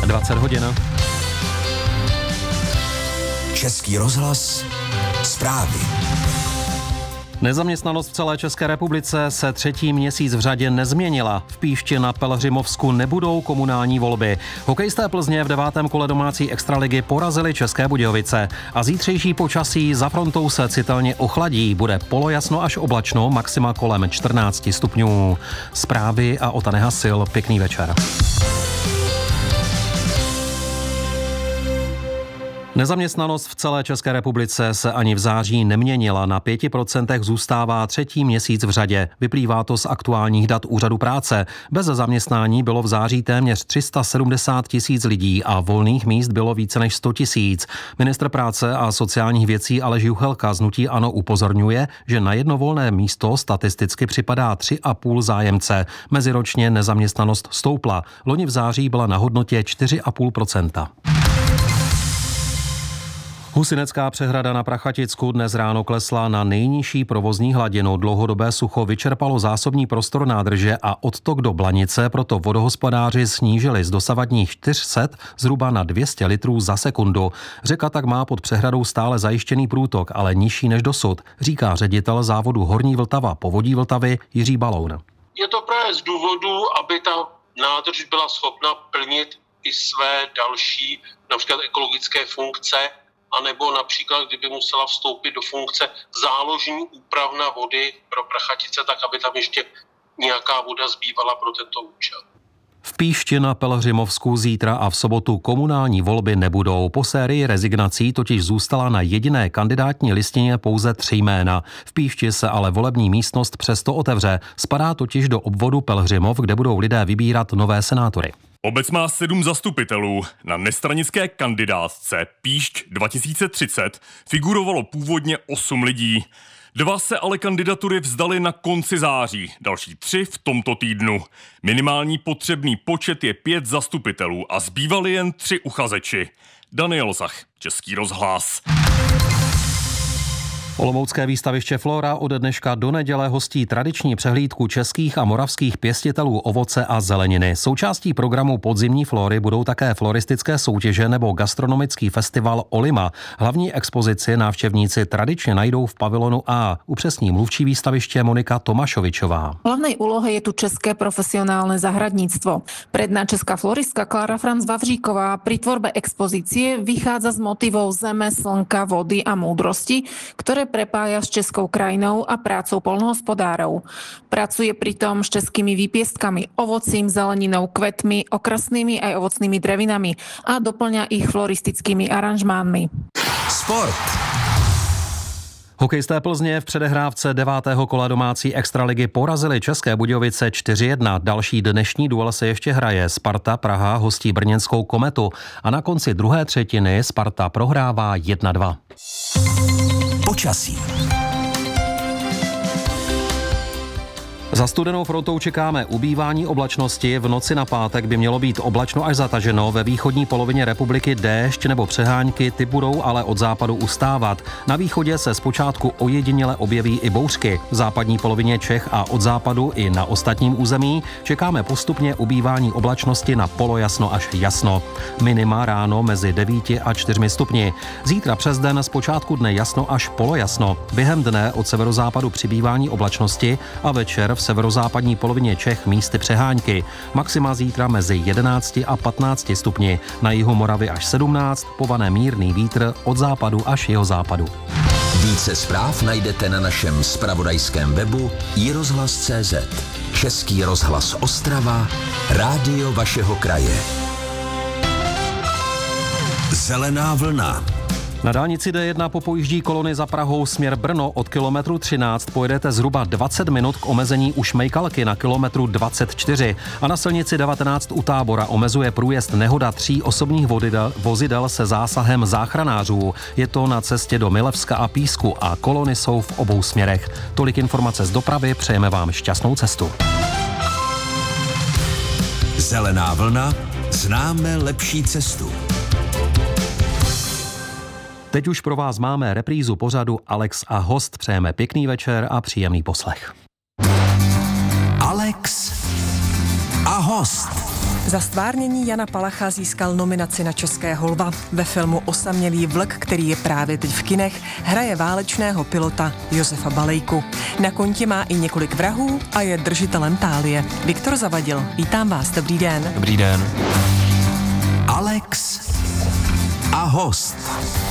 20 hodin. Český rozhlas, zprávy. Nezaměstnanost v celé České republice se třetí měsíc v řadě nezměnila. V Píšti na Pelhřimovsku nebudou komunální volby. Hokejisté Plzně v 9. kole domácí extraligy porazili České Budějovice. A zítřejší počasí za frontou se citelně ochladí. Bude polojasno až oblačno, maxima kolem 14 stupňů. Zprávy a Ota Nehasil. Pěkný večer. Nezaměstnanost v celé České republice se ani v září neměnila. Na 5% zůstává třetí měsíc v řadě. Vyplývá to z aktuálních dat Úřadu práce. Bez zaměstnání bylo v září téměř 370 000 lidí a volných míst bylo více než 100 000. Ministr práce a sociálních věcí Aleš Juchelka z hnutí ANO upozorňuje, že na jedno volné místo statisticky připadá 3,5 zájemce. Meziročně nezaměstnanost stoupla. Loni v září byla na hodnotě 4,5%. Husinecká přehrada na Prachaticku dnes ráno klesla na nejnižší provozní hladinu. Dlouhodobé sucho vyčerpalo zásobní prostor nádrže a odtok do Blanice, proto vodohospodáři snížili z dosavadních 400 zhruba na 200 litrů za sekundu. Řeka tak má pod přehradou stále zajištěný průtok, ale nižší než dosud, říká ředitel závodu Horní Vltava Povodí Vltavy Jiří Baloun. Je to právě z důvodu, aby ta nádrž byla schopna plnit i své další, například ekologické funkce, anebo například, kdyby musela vstoupit do funkce záložní úpravna vody pro Prachatice, tak aby tam ještě nějaká voda zbývala pro tento účel. V Píšti na Pelhřimovsku zítra a v sobotu komunální volby nebudou. Po sérii rezignací totiž zůstala na jediné kandidátní listině pouze 3 jména. V Píšti se ale volební místnost přesto otevře. Spadá totiž do obvodu Pelhřimov, kde budou lidé vybírat nové senátory. Obec má 7 zastupitelů. Na nestranické kandidátce Píšť 2030 figurovalo původně 8 lidí. 2 se ale kandidatury vzdali na konci září, další 3 v tomto týdnu. Minimální potřebný počet je 5 zastupitelů a zbývali jen 3 uchazeči. Daniel Zach, Český rozhlas. Olomoucké výstaviště Flora od dneška do neděle hostí tradiční přehlídku českých a moravských pěstitelů ovoce a zeleniny. Součástí programu podzimní flory budou také floristické soutěže nebo gastronomický festival Olima. Hlavní expozici návštěvníci tradičně najdou v pavilonu A. Upřesní mluvčí výstaviště Monika Tomášovičová. V hlavnej úlohe je tu české profesionálne zahradníctvo. Predná česká floristka Klára Franz Vavříková pri tvorbe expozície vychádza z motivov zeme, slnka, vody a múdrosti, ktoré prepája s českou krajinou a prácou poľnohospodárov. Pracuje pritom s českými výpiestkami, ovocím, zeleninou, kvetmi, okrasnými aj ovocnými drevinami a doplňa ich floristickými aranžmánmi. Sport. Hokejisté Plzně v předehrávce 9. kola domácí extraligy porazili České Budějovice 4-1. Další dnešní duel se ještě hraje. Sparta Praha hostí brněnskou Kometu a na konci druhé třetiny Sparta prohrává 1-2. Počasí. Za studenou frontou čekáme ubývání oblačnosti. V noci na pátek by mělo být oblačno až zataženo. Ve východní polovině republiky déšť nebo přehánky, ty budou ale od západu ustávat. Na východě se zpočátku ojediněle objeví i bouřky. V západní polovině Čech a od západu i na ostatním území čekáme postupně ubývání oblačnosti na polojasno až jasno. Minima ráno mezi 9 a 4 stupni. Zítra přes den zpočátku dne jasno až polojasno. Během dne od severozápadu přibývání oblačnosti a večer v severozápadní polovině Čech místy přehánky. Maxima zítra mezi 11 a 15 stupni. Na jihu Moravy až 17, pované mírný vítr od západu až jihozápadu. Více zpráv najdete na našem zpravodajském webu iRozhlas.cz. Český rozhlas Ostrava, rádio vašeho kraje. Zelená vlna. Na dálnici D1 popojíždí kolony za Prahou směr Brno od kilometru 13 pojedete zhruba 20 minut k omezení u Šmejkalky na kilometru 24 a na silnici 19 u Tábora omezuje průjezd nehoda 3 osobních vozidel se zásahem záchranářů. Je to na cestě do Milevska a Písku a kolony jsou v obou směrech. Tolik informace z dopravy, přejeme vám šťastnou cestu. Zelená vlna, známe lepší cestu. Teď už pro vás máme reprízu pořadu Alex a host. Přejeme pěkný večer a příjemný poslech. Alex a host. Za stvárnění Jana Palacha získal nominaci na Českého lva. Ve filmu Osamělý vlk, který je právě teď v kinech, hraje válečného pilota Josefa Balejku. Na kontě má i několik vrahů a je držitelem tálie. Viktor Zavadil, vítám vás, dobrý den. Dobrý den. Alex a host.